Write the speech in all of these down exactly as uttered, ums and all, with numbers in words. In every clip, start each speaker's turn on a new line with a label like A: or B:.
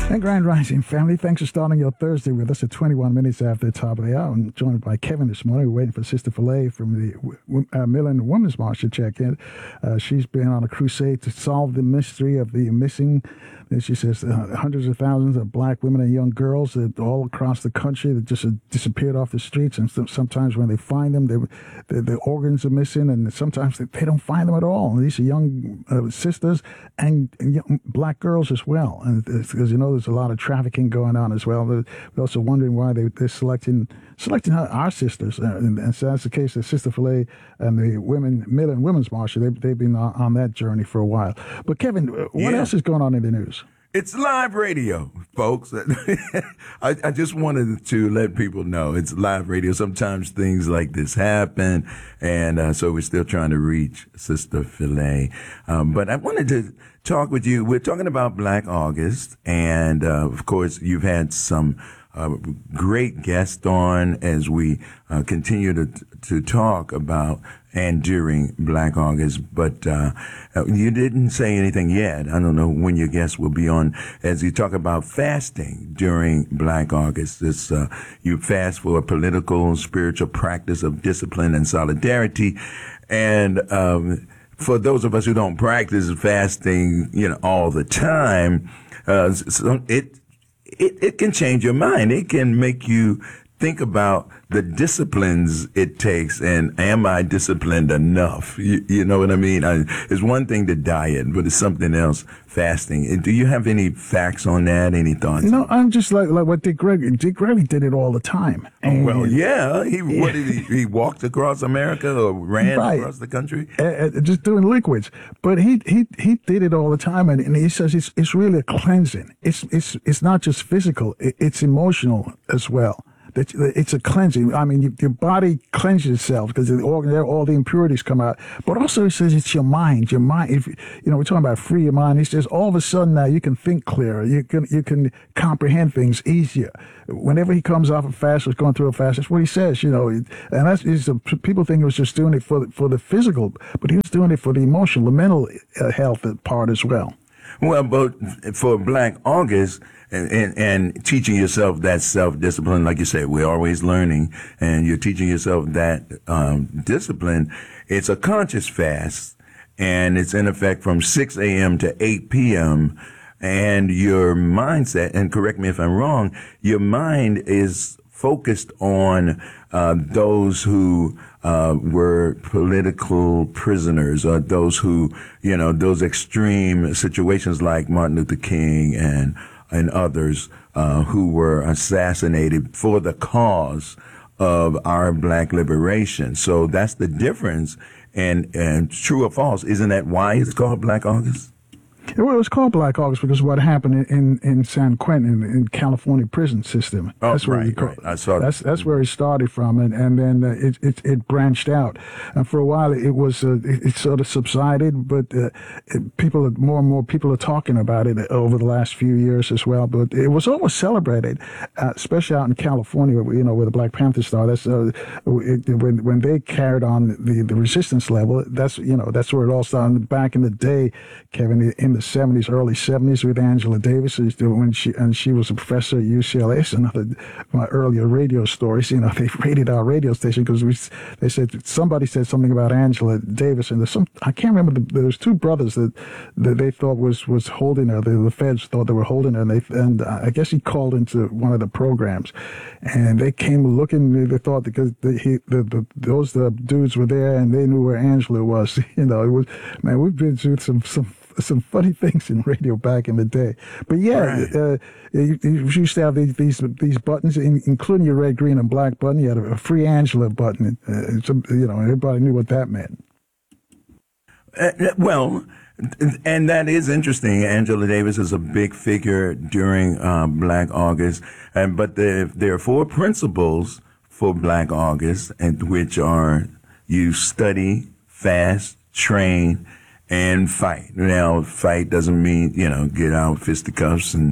A: And Grand Rising family, thanks for starting your Thursday with us at twenty-one minutes after the top of the hour. I'm joined by Kevin this morning. We're waiting for Sister Filet from the uh, Millen Women's March to check in. Uh, she's been on a crusade to solve the mystery of the missing, as she says, uh, hundreds of thousands of black women and young girls that all across the country that just uh, disappeared off the streets. And so, sometimes when they find them, they, the organs are missing, and sometimes they, they don't find them at all. And these are young uh, sisters and, and young black girls as well. And because, you know, there's a lot of trafficking going on as well. We're also wondering why they, they're selecting selecting our sisters. Uh, and, and so that's the case. The Sister Filet and the Women Millen Women's March, they've, they've been on, on that journey for a while. But, Kevin, what yeah. else is going on in the news?
B: It's live radio, folks. I, I just wanted to let people know it's live radio. Sometimes things like this happen, and uh, so we're still trying to reach Sister Filet. Um, but I wanted to talk with you. We're talking about Black August, and uh, of course, you've had some uh, great guests on as we uh, continue to to talk about and during Black August, but uh, you didn't say anything yet. I don't know when your guest will be on as you talk about fasting during Black August. This, uh, you fast for a political, spiritual practice of discipline and solidarity. And um, for those of us who don't practice fasting, you know, all the time, uh, so it, it it can change your mind. It can make you think about the disciplines it takes, and am I disciplined enough? You, you know what I mean? I, it's one thing to diet, but it's something else, fasting. Do you have any facts on that? Any thoughts?
A: No, I'm just like like what Dick Gregory. Dick Gregory did it all the time.
B: And, well, yeah. He yeah. what did he? He walked across America or ran right. across the country,
A: uh, uh, just doing liquids. But he he he did it all the time, and, and he says it's it's really a cleansing. It's it's it's not just physical; it, it's emotional as well. It's a cleansing. I mean, your body cleanses itself because the organ, all the impurities come out. But also, he says it's your mind. Your mind. If you know, we're talking about free your mind. He says all of a sudden now you can think clearer. You can you can comprehend things easier. Whenever he comes off a fast, or going through a fast, that's what he says. You know, and that's is people think he was just doing it for the, for the physical, but he was doing it for the emotional, the mental uh, health part as well.
B: Well, but for Black August. And, and, and teaching yourself that self-discipline, like you said, we're always learning, and you're teaching yourself that um, discipline. It's a conscious fast, and it's in effect from six a.m. to eight p.m., and your mindset, and correct me if I'm wrong, your mind is focused on uh, those who uh, were political prisoners, or those who, you know, those extreme situations like Martin Luther King and and others uh, who were assassinated for the cause of our black liberation. So that's the difference. And, and true or false, isn't that why it's called Black August?
A: Well, it was called Black August because of what happened in, in San Quentin, in, in California prison system.
B: Oh,
A: that's where
B: right,
A: he,
B: right. I saw
A: that's
B: that.
A: that's where it started from, and and then uh, it, it it branched out. And for a while, it was uh, it, it sort of subsided, but uh, it, people more and more people are talking about it over the last few years as well. But it was always celebrated, uh, especially out in California, you know, where the Black Panther started. That's uh, it, when when they carried on the, the resistance level. That's you know that's where it all started. Back in the day, Kevin, in the seventies, early seventies, with Angela Davis, when she and she was a professor at U C L A. It's another my earlier radio stories. You know, they raided our radio station because we they said somebody said something about Angela Davis, and there's some I can't remember. The, there's two brothers that, that they thought was was holding her. The, the feds thought they were holding her, and they and I guess he called into one of the programs, and they came looking. They thought because the, he the, the those the dudes were there, and they knew where Angela was. You know, it was man. We've been through some some. some funny things in radio back in the day. But yeah, right. uh, you, you used to have these these, these buttons, in, including your red, green, and black button. You had a, a Free Angela button. Uh, so, you know, everybody knew what that meant.
B: Uh, well, and that is interesting. Angela Davis is a big figure during uh, Black August. And, but there, there are four principles for Black August, and which are you study, fast, train, and fight. Now, fight doesn't mean, you know, get out fisticuffs and,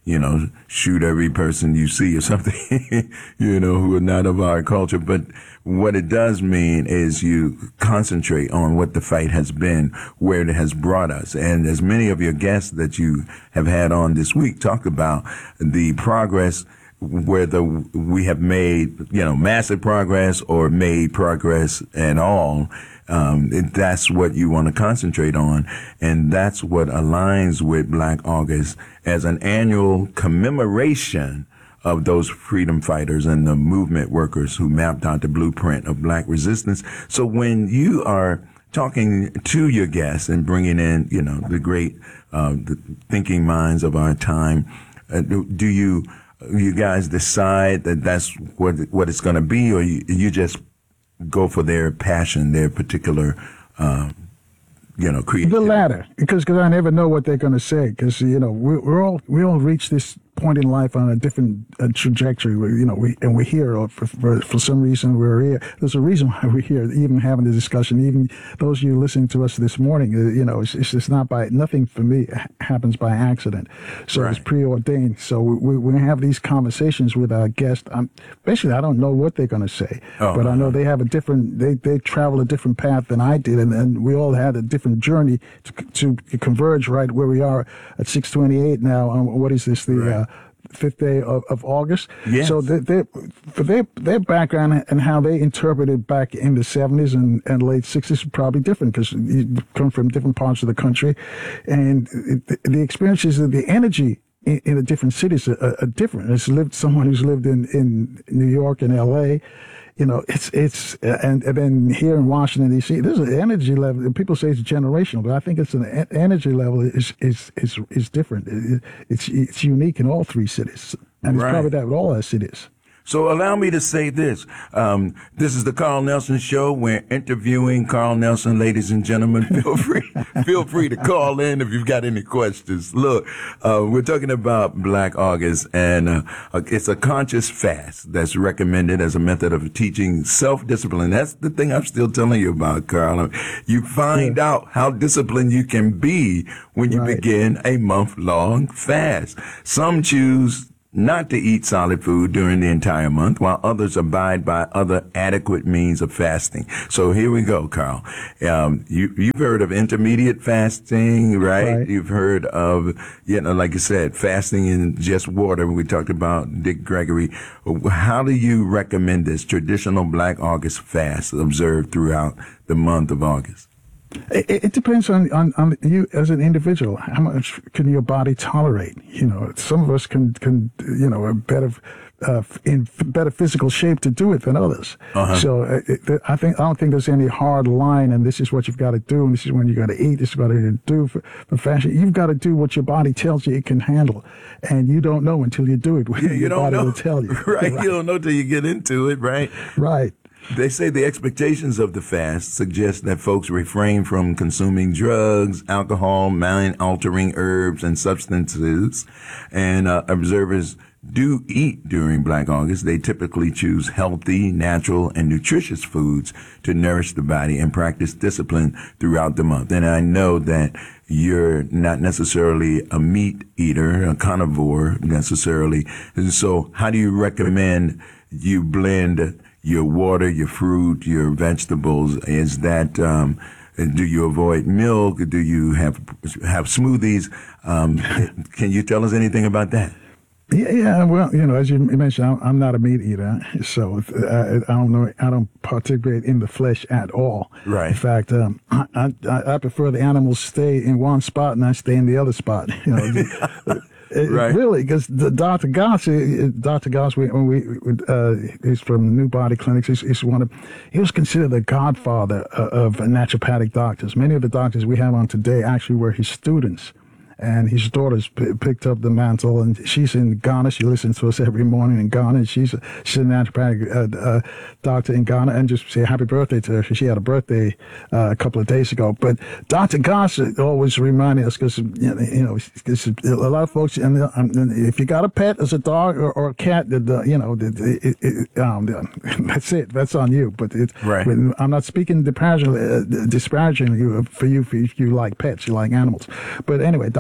B: you know, shoot every person you see or something, you know, who are not of our culture. But what it does mean is you concentrate on what the fight has been, where it has brought us. And as many of your guests that you have had on this week talked about the progress, whether we have made, you know, massive progress or made progress at all. Um, it, that's what you want to concentrate on. And that's what aligns with Black August as an annual commemoration of those freedom fighters and the movement workers who mapped out the blueprint of Black resistance. So when you are talking to your guests and bringing in, you know, the great uh, the thinking minds of our time, uh, do, do you you guys decide that that's what what it's going to be, or you, you just go for their passion, their particular, uh, you know, creativity?
A: The latter, because cause I never know what they're going to say. Because you know, we, we're all we all reach this point in life on a different uh, trajectory. We, you know, we and we're here or for, for for some reason we're here. There's a reason why we're here, even having the discussion. Even those of you listening to us this morning, uh, you know, it's, it's just not by nothing for me happens by accident. So
B: right.
A: It's preordained. So we, we we have these conversations with our guests. I'm, basically, I don't know what they're going to say,
B: oh,
A: but I know they have a different. They they travel a different path than I did, and, and we all had a different journey to to converge right where we are at six twenty-eight now. Um, what is this? The
B: right.
A: uh, fifth day of, of August.
B: Yes.
A: So they, they, for their their background and how they interpreted back in the seventies and, and late sixties is probably different because you come from different parts of the country, and it, the experiences of the energy in, in the different cities are, are different. It's lived someone who's lived in, in New York and L A. You know, it's it's and, and then here in Washington D C, there's an energy level. People say it's generational, but I think it's an energy level is is is is different. It, it's it's unique in all three cities, and
B: Right.
A: it's probably that with all our cities.
B: So allow me to say this. Um, this is the Carl Nelson Show. We're interviewing Carl Nelson, ladies and gentlemen. Feel free, feel free to call in if you've got any questions. Look, uh, we're talking about Black August, and uh, it's a conscious fast that's recommended as a method of teaching self-discipline. That's the thing I'm still telling you about, Carl. You find
A: Yeah.
B: out how disciplined you can be when you
A: Right.
B: begin a month-long fast. Some choose not to eat solid food during the entire month, while others abide by other adequate means of fasting. So here we go, Carl. Um, you, you've heard of intermediate fasting, right?
A: Right.
B: You've heard of, you know, like you said, fasting in just water. We talked about Dick Gregory. How do you recommend this traditional Black August fast observed throughout the month of August?
A: It, it depends on, on, on you as an individual. How much can your body tolerate? You know, some of us can, can you know, are better, uh, in better physical shape to do it than others.
B: Uh-huh.
A: So uh, it, I think I don't think there's any hard line, and this is what you've got to do, and this is when you got to eat. This is what you got to do for, for fashion. You've got to do what your body tells you it can handle, and you don't know until you do it.
B: Yeah, you
A: your
B: don't
A: body
B: know.
A: will tell you.
B: Right. You don't know till you get into it, right?
A: Right.
B: They say the expectations of the fast suggest that folks refrain from consuming drugs, alcohol, mind-altering herbs, and substances. And uh, observers do eat during Black August. They typically choose healthy, natural, and nutritious foods to nourish the body and practice discipline throughout the month. And I know that you're not necessarily a meat eater, a carnivore necessarily. And so how do you recommend you blend your water, your fruit, your vegetables? Is that, um, do you avoid milk? Do you have, have smoothies? Um, can you tell us anything about that?
A: Yeah, yeah, well, you know, as you mentioned, I'm, I'm not a meat eater, so I, I don't know, I don't participate in the flesh at all.
B: Right.
A: In fact, um, I, I, I prefer the animals stay in one spot and I stay in the other spot. You know, it,
B: Right.
A: really, because Doctor Goss, Doctor Goss, we, when we, uh, he's from New Body Clinics. He's, he's one of, he was considered the godfather of naturopathic doctors. Many of the doctors we have on today actually were his students. And his daughter's p- picked up the mantle, and she's in Ghana. She listens to us every morning in Ghana. And she's a, she's a naturopathic uh, uh, doctor in Ghana. And just say happy birthday to her. She had a birthday uh, a couple of days ago. But Doctor Goss always reminding us, because you know, you know cause a lot of folks, and, and if you got a pet as a dog or, or a cat, the, the, you know, the, it, it, um, the, that's it. That's on you. But it,
B: Right.
A: I'm not speaking disparagingly, uh, disparagingly for you if you like pets, you like animals. But anyway, Doctor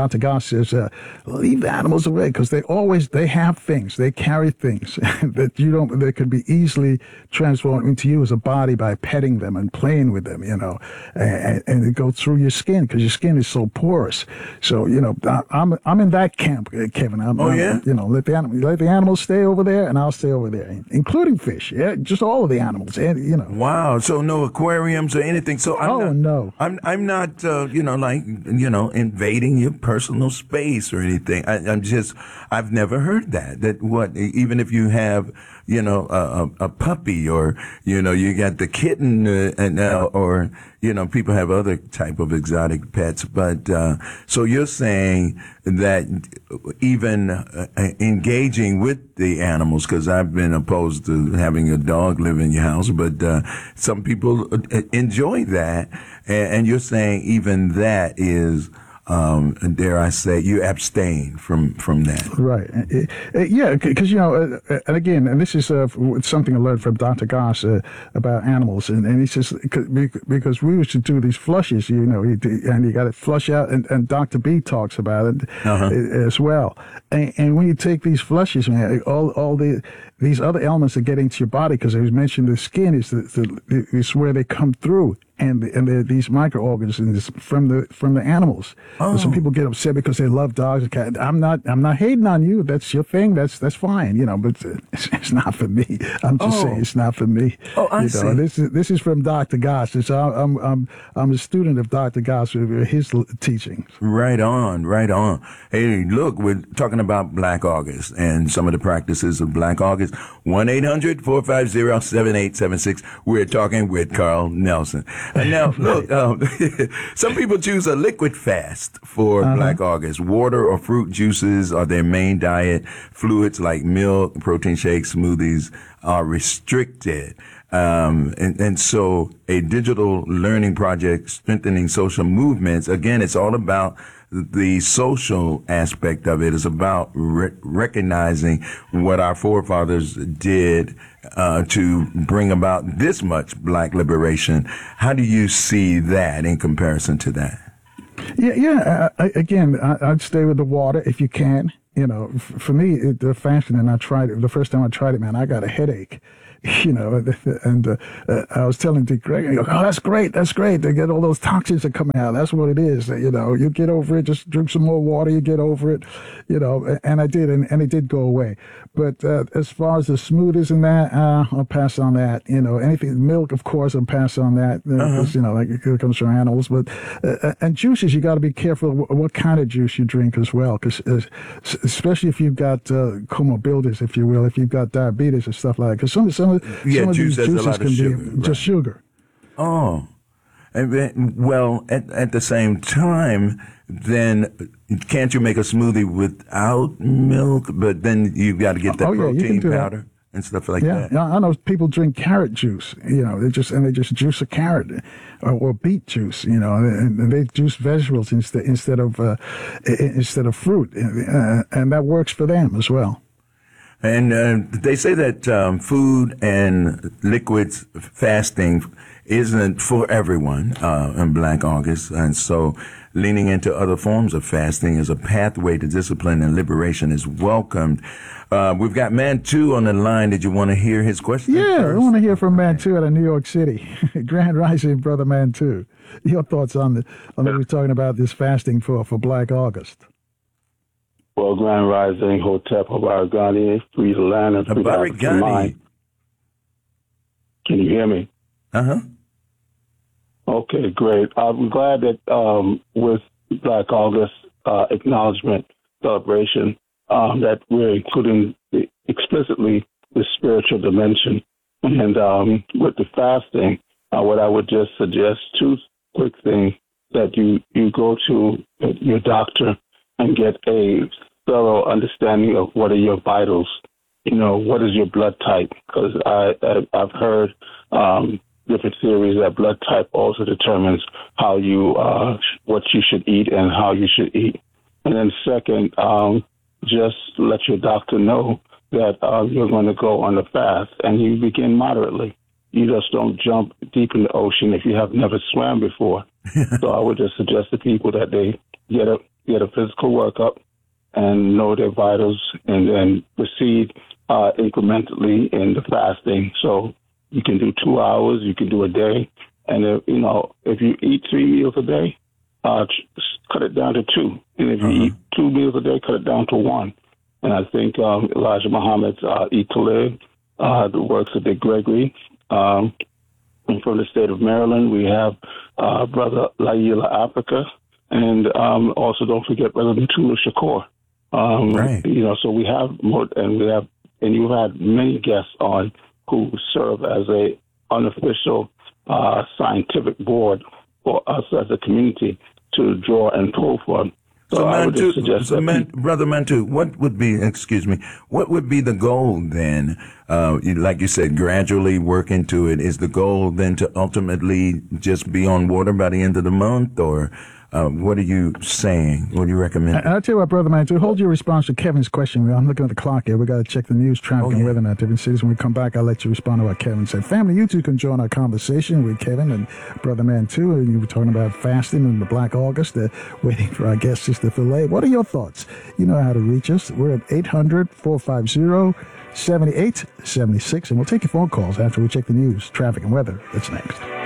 A: Doctor Goss says, uh, leave the animals away because they always, they have things, they carry things that you don't, that could be easily transformed into you as a body by petting them and playing with them, you know, and, and it goes through your skin because your skin is so porous. So, you know, I, I'm I'm in that camp, Kevin. I'm,
B: Oh,
A: I'm,
B: yeah?
A: You know, let the, anim- let the animals stay over there and I'll stay over there, including fish. Yeah, just all of the animals, and you know.
B: Wow. So no aquariums or anything. So I'm
A: Oh,
B: not,
A: no.
B: I'm I'm not uh, you know like you know invading your personal space or anything. I, I'm just I've never heard that. That what even if you have you know a, a, a puppy or you know you got the kitten uh, and uh, or you know people have other type of exotic pets. But uh, so you're saying that even uh, engaging with the animals, because I've been opposed to having a dog live in your house, but uh, some people enjoy that, and, and you're saying even that is, um, dare I say, you abstain from from that.
A: Right. Uh, uh, yeah, because, you know, uh, uh, and again, and this is uh, something I learned from Doctor Goss uh, about animals. And, and he says, because we used to do these flushes, you know, and you got to flush out, and, and Doctor B talks about it
B: Uh-huh.
A: as well. And, and when you take these flushes, man, all all the these other elements that get into your body, because as mentioned, the skin is the, the is where they come through, and the, and the, these microorganisms from the from the animals.
B: Oh.
A: And some people get upset because they love dogs and cats. I'm not I'm not hating on you. That's your thing. That's that's fine. You know, but it's, it's not for me. I'm just
B: Oh.
A: saying it's not for me.
B: Oh, I
A: you
B: see.
A: know, this is this is from Doctor Goss. So I'm I'm I'm a student of Doctor Goss with his teachings.
B: Right on, right on. Hey, look, we're talking about Black August and some of the practices of Black August. one eight hundred four five zero seven eight seven six. We're talking with Carl Nelson. And now, look, um, some people choose a liquid fast for
A: Uh-huh.
B: Black August. Water or fruit juices are their main diet. Fluids like milk, protein shakes, smoothies are restricted. Um, and, and so a digital learning project strengthening social movements, again, it's all about the social aspect of it. Is about re- recognizing what our forefathers did uh, to bring about this much black liberation. How do you see that in comparison to that?
A: Yeah, yeah. I, I, again, I, I'd stay with the water if you can. You know, f- for me, it, the fasting, and I tried it. The first time I tried it, man, I got a headache. You know, and uh, uh, I was telling Dick Greg, he goes, "Oh, that's great, that's great. They get all those toxins that come out. That's what it is. You know, you get over it. Just drink some more water. You get over it. You know." And I did, and, and it did go away. But uh, as far as the smoothies and that, uh, I'll pass on that. You know, anything milk, of course, I'll pass on that because uh, you know, like it comes from animals. But uh, and juices, you got to be careful what kind of juice you drink as well, because uh, especially if you've got uh, comorbidities, if you will, if you've got diabetes and stuff like that, because some some
B: Yeah,
A: some of
B: juice
A: these
B: has a
A: juices
B: lot of
A: can
B: sugar,
A: be
B: right.
A: just sugar.
B: Oh, and then, well, at, at the same time, then can't you make a smoothie without milk? But then you've got to get that
A: Oh, yeah, you can
B: protein
A: do that.
B: powder and stuff like
A: Yeah,
B: that.
A: yeah, I know people drink carrot juice. You know, they just and they just juice a carrot or, or beet juice. You know, and, and they juice vegetables instead instead of uh, instead of fruit, uh, and that works for them as well.
B: And uh, they say that um, food and liquids fasting isn't for everyone uh, in Black August. And so leaning into other forms of fasting as a pathway to discipline and liberation is welcomed. Uh, we've got Man two on the line. Did you want to hear his question?
A: Yeah,
B: first?
A: I want to hear from Man Two out of New York City. Grand Rising, brother Man Two. Your thoughts on the on what we're talking about this fasting for for Black August?
C: Well, Grand Rising, Hotep, Habarigani, free the land and free the African
B: Habarigani.
C: mind. Can you hear me?
B: Uh-huh.
C: Okay, great. I'm glad that um, with Black August uh, acknowledgement celebration, um, that we're including the, explicitly the spiritual dimension. And um, with the fasting, uh, what I would just suggest, two quick things, that you, you go to your doctor and get a thorough understanding of what are your vitals. You know, what is your blood type? Because I, I, I've heard um, different theories that blood type also determines how you, uh, what you should eat and how you should eat. And then second, um, just let your doctor know that uh, you're going to go on a fast, and you begin moderately. You just don't jump deep in the ocean if you have never swam before. So I would just suggest to people that they get a get a physical workup and know their vitals, and then proceed uh, incrementally in the fasting. So you can do two hours, you can do a day, and if, you know, if you eat three meals a day, uh, cut it down to two, and if you
B: Uh-huh.
C: eat two meals a day, cut it down to one. And I think um, Elijah Muhammad's uh, Eat to Live, uh, the works of Dick Gregory. Um, and from the state of Maryland, we have uh, Brother Laila Africa, and um, also don't forget Brother Mutulu Shakur. Um,
B: Right.
C: You know, so we have more, and we have, and you've had many guests on who serve as a unofficial uh, scientific board for us as a community to draw and pull from. So,
B: So,
C: I would
B: Mantu,
C: just suggest
B: so
C: that
B: Man,
C: people-
B: Brother Mantu, what would be, excuse me, what would be the goal then? Uh, you- like you said, gradually work into it. Is the goal then to ultimately just be on water by the end of the month, or uh, what are you saying? What do you recommend?
A: And I'll tell you what, Brother Man, to hold your response to Kevin's question. I'm looking at the clock here. We got to check the news, traffic,
B: Oh,
A: and
B: yeah.
A: weather in our different cities. When we come back, I'll let you respond to what Kevin said. Family, you two can join our conversation with Kevin and Brother Man, too. And you were talking about fasting and the Black August, uh, waiting for our guest, Sister Filet. What are your thoughts? You know how to reach us. We're at eight hundred, four five zero, seven eight seven six, and we'll take your phone calls after we check the news, traffic, and weather. That's next.